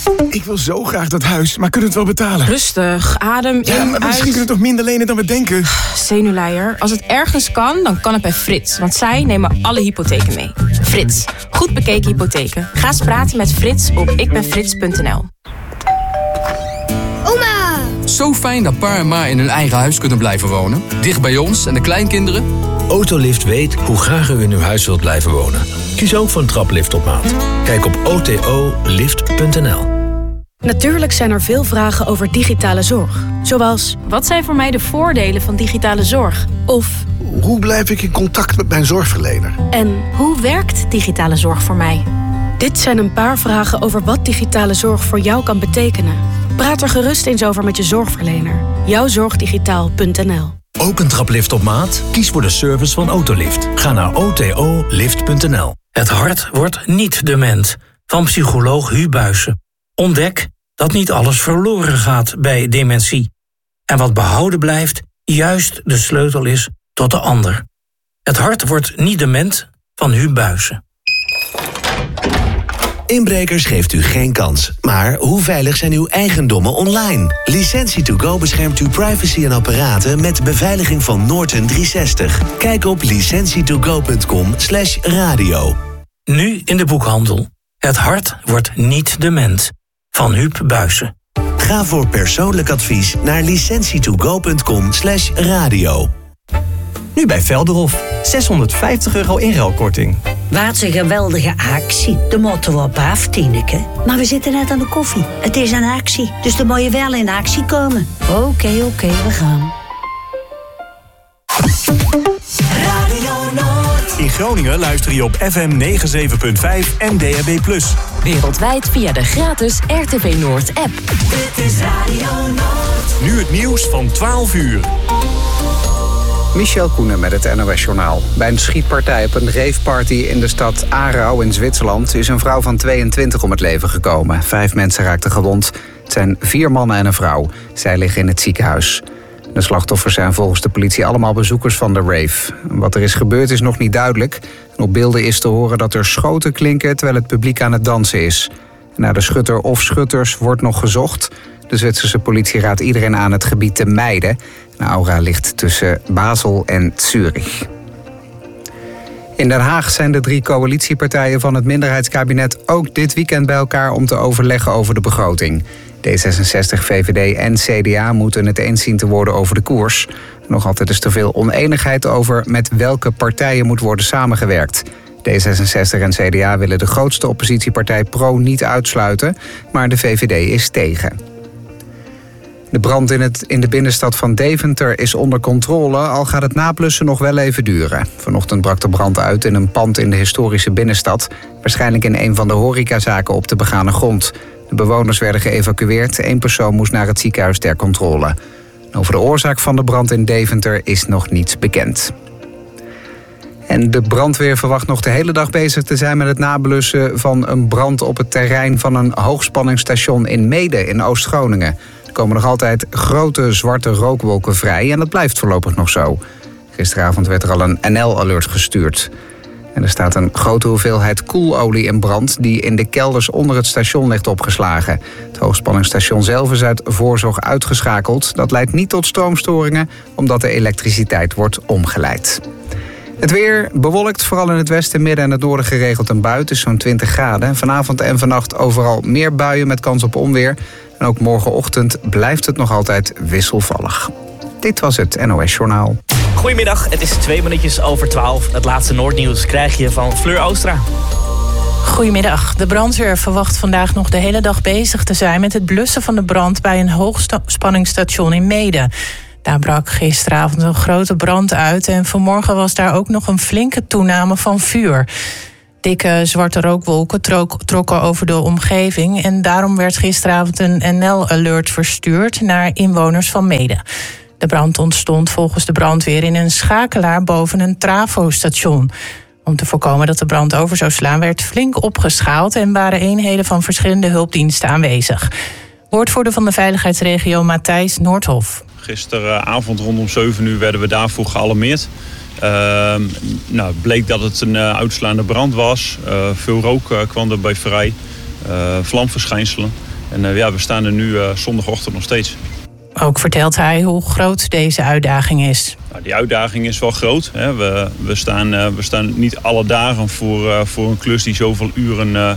Ik wil zo graag dat huis, maar kunnen we het wel betalen? Rustig, adem in, Ja, maar misschien kunnen we toch minder lenen dan we denken? Zenuwleier. Als het ergens kan, dan kan het bij Frits. Want zij nemen alle hypotheken mee. Frits. Goed bekeken hypotheken. Ga eens praten met Frits op ikbenfrits.nl. Oma! Zo fijn dat pa en ma in hun eigen huis kunnen blijven wonen. Dicht bij ons en de kleinkinderen. Autolift weet hoe graag u in uw huis wilt blijven wonen. Kies ook voor een traplift op maat. Kijk op otolift.nl. Natuurlijk zijn er veel vragen over digitale zorg. Zoals, wat zijn voor mij de voordelen van digitale zorg? Of, hoe blijf ik in contact met mijn zorgverlener? en hoe werkt digitale zorg voor mij? Dit zijn een paar vragen over wat digitale zorg voor jou kan betekenen. Praat er gerust eens over met je zorgverlener. Jouwzorgdigitaal.nl. Ook een traplift op maat? Kies voor de service van Autolift. Ga naar otolift.nl. Het hart wordt niet dement. Van psycholoog Hu Buijsen. Ontdek dat niet alles verloren gaat bij dementie. En wat behouden blijft, juist de sleutel is tot de ander. Het hart wordt niet dement van Hu Buijsen. Inbrekers geeft u geen kans. Maar hoe veilig zijn uw eigendommen online? Licentie2Go beschermt uw privacy en apparaten met beveiliging van Norton 360. Kijk op licentietogo.com/radio. Nu in de boekhandel. Het hart wordt niet dement. Van Huub Buijsen. Ga voor persoonlijk advies naar licentietogo.com/radio. Nu bij Velderhof. €650 inruilkorting. Wat een geweldige actie. De moeten we op af, Tineke. Maar we zitten net aan de koffie. Het is een actie, dus dan moet je wel in actie komen. Oké, we gaan. Radio Noord. In Groningen luister je op FM 97.5 en DAB+. Wereldwijd via de gratis RTV Noord app. Dit is Radio Noord. Nu het nieuws van 12 uur. Michel Koenen met het NOS-journaal. Bij een schietpartij op een raveparty in de stad Aarau in Zwitserland is een vrouw van 22 om het leven gekomen. 5 mensen raakten gewond. Het zijn 4 mannen en een vrouw. Zij liggen in het ziekenhuis. De slachtoffers zijn volgens de politie allemaal bezoekers van de rave. Wat er is gebeurd is nog niet duidelijk. Op beelden is te horen dat er schoten klinken terwijl het publiek aan het dansen is. Naar de schutter of schutters wordt nog gezocht. De Zwitserse politie raadt iedereen aan het gebied te mijden. Aura ligt tussen Basel en Zurich. In Den Haag zijn de 3 coalitiepartijen van het minderheidskabinet ook dit weekend bij elkaar om te overleggen over de begroting. D66, VVD en CDA moeten het eens zien te worden over de koers. Nog altijd is er veel oneenigheid over met welke partijen moet worden samengewerkt. D66 en CDA willen de grootste oppositiepartij PRO niet uitsluiten, maar de VVD is tegen. De brand in de binnenstad van Deventer is onder controle, al gaat het nablussen nog wel even duren. Vanochtend brak de brand uit in een pand in de historische binnenstad, waarschijnlijk in een van de horecazaken op de begane grond. De bewoners werden geëvacueerd, 1 persoon moest naar het ziekenhuis ter controle. Over de oorzaak van de brand in Deventer is nog niets bekend. En de brandweer verwacht nog de hele dag bezig te zijn met het nablussen van een brand op het terrein van een hoogspanningsstation in Meeden in Oost-Groningen. Er komen nog altijd grote zwarte rookwolken vrij en dat blijft voorlopig nog zo. Gisteravond werd er al een NL-alert gestuurd. En er staat een grote hoeveelheid koelolie in brand die in de kelders onder het station ligt opgeslagen. Het hoogspanningsstation zelf is uit voorzorg uitgeschakeld. Dat leidt niet tot stroomstoringen omdat de elektriciteit wordt omgeleid. Het weer bewolkt, vooral in het westen, midden en het noorden geregeld een bui. Het is zo'n 20 graden. Vanavond en vannacht overal meer buien met kans op onweer. En ook morgenochtend blijft het nog altijd wisselvallig. Dit was het NOS Journaal. Goedemiddag, het is 2 minuutjes over 12. Het laatste Noordnieuws krijg je van Fleur Oostra. Goedemiddag. De brandweer verwacht vandaag nog de hele dag bezig te zijn met het blussen van de brand bij een hoogspanningsstation in Meeden. Daar brak gisteravond een grote brand uit en vanmorgen was daar ook nog een flinke toename van vuur. Dikke zwarte rookwolken trokken over de omgeving en daarom werd gisteravond een NL-alert verstuurd naar inwoners van Meeden. De brand ontstond volgens de brandweer in een schakelaar boven een trafostation. Om te voorkomen dat de brand over zou slaan werd flink opgeschaald en waren eenheden van verschillende hulpdiensten aanwezig. Woordvoerder van de veiligheidsregio Matthijs Noordhof. Gisteravond rondom 7 uur werden we daarvoor gealarmeerd. Bleek dat het een uitslaande brand was. Veel rook kwam erbij vrij. Vlamverschijnselen. En we staan er nu zondagochtend nog steeds. Ook vertelt hij hoe groot deze uitdaging is. Nou, die uitdaging is wel groot. Hè. We staan niet alle dagen voor een klus die zoveel uren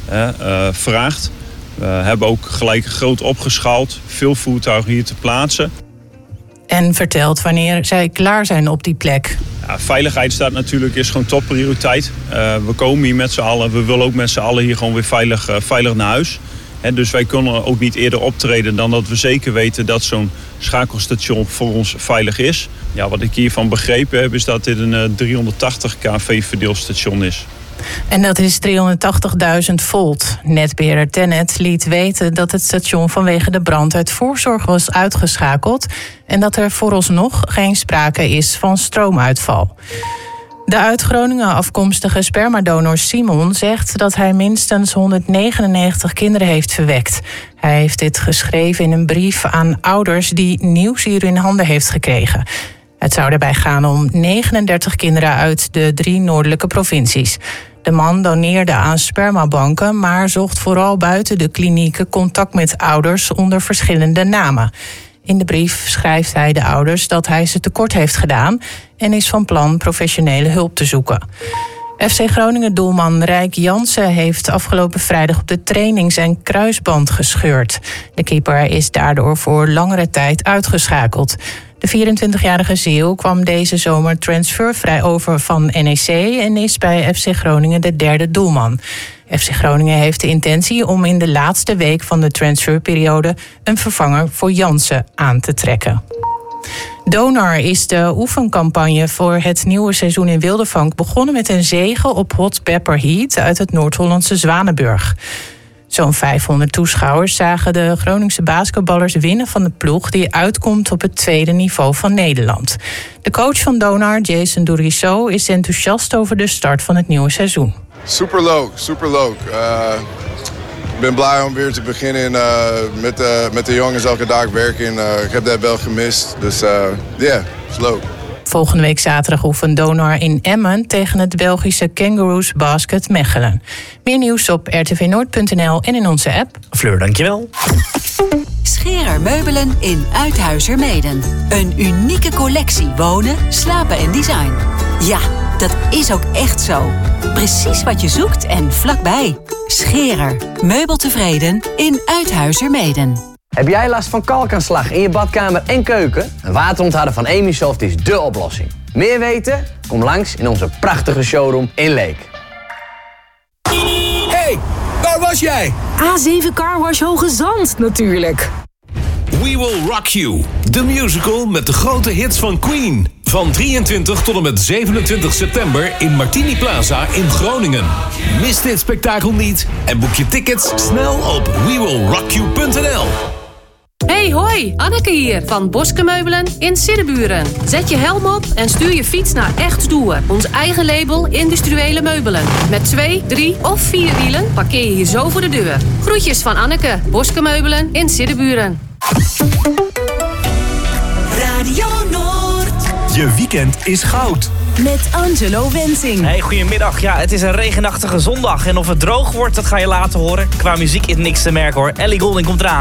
vraagt. We hebben ook gelijk groot opgeschaald. Veel voertuigen hier te plaatsen. En vertelt wanneer zij klaar zijn op die plek. Ja, veiligheid is gewoon topprioriteit. We komen hier met z'n allen. We willen ook met z'n allen hier gewoon weer veilig naar huis. Dus wij kunnen ook niet eerder optreden dan dat we zeker weten dat zo'n schakelstation voor ons veilig is. Ja, wat ik hiervan begrepen heb is dat dit een 380 kV verdeelstation is. En dat is 380.000 volt. Netbeheerder TenneT liet weten dat het station vanwege de brand uit voorzorg was uitgeschakeld en dat er vooralsnog geen sprake is van stroomuitval. De uit Groningen afkomstige spermadonor Simon zegt dat hij minstens 199 kinderen heeft verwekt. Hij heeft dit geschreven in een brief aan ouders die nieuws hier in handen heeft gekregen. Het zou daarbij gaan om 39 kinderen uit de 3 noordelijke provincies. De man doneerde aan spermabanken, maar zocht vooral buiten de klinieken contact met ouders onder verschillende namen. In de brief schrijft hij de ouders dat hij ze tekort heeft gedaan en is van plan professionele hulp te zoeken. FC Groningen-doelman Rijk Jansen heeft afgelopen vrijdag op de training zijn kruisband gescheurd. De keeper is daardoor voor langere tijd uitgeschakeld. De 24-jarige Zeeuw kwam deze zomer transfervrij over van NEC en is bij FC Groningen de 3e doelman. FC Groningen heeft de intentie om in de laatste week van de transferperiode een vervanger voor Jansen aan te trekken. Donar is de oefencampagne voor het nieuwe seizoen in Wildervank begonnen met een zege op Hot Pepper Heat uit het Noord-Hollandse Zwanenburg. Zo'n 500 toeschouwers zagen de Groningse basketballers winnen van de ploeg die uitkomt op het 2e niveau van Nederland. De coach van Donar, Jason Dourisso, is enthousiast over de start van het nieuwe seizoen. Super leuk. Ik ben blij om weer te beginnen met de jongens elke dag werken. Ik heb dat wel gemist, dus het is leuk. Volgende week zaterdag oefent Donar in Emmen tegen het Belgische Kangaroos Basket Mechelen. Meer nieuws op rtvnoord.nl en in onze app. Fleur, dankjewel. Scherer Meubelen in Uithuizermeeden. Een unieke collectie wonen, slapen en design. Ja, dat is ook echt zo. Precies wat je zoekt en vlakbij. Scherer. Meubeltevreden in Uithuizermeeden. Heb jij last van kalkaanslag in je badkamer en keuken? Een waterontharder van Emisoft is dé oplossing. Meer weten? Kom langs in onze prachtige showroom in Leek. Hey, waar was jij? A7 Carwash Hoge Zand natuurlijk. We Will Rock You, de musical met de grote hits van Queen. Van 23 tot en met 27 september in Martini Plaza in Groningen. Mis dit spektakel niet en boek je tickets snel op wewillrockyou.nl. Hey, hoi, Anneke hier van Boske Meubelen in Siddeburen. Zet je helm op en stuur je fiets naar Echt Stoer. Ons eigen label industriële meubelen. Met 2, 3 of 4 wielen parkeer je hier zo voor de deur. Groetjes van Anneke, Boske Meubelen in Siddeburen. Radio Noord. Je weekend is goud. Met Angelo Wensing. Hey, goedemiddag. Ja, het is een regenachtige zondag. En of het droog wordt, dat ga je later horen. Qua muziek is niks te merken hoor. Ellie Goulding komt eraan.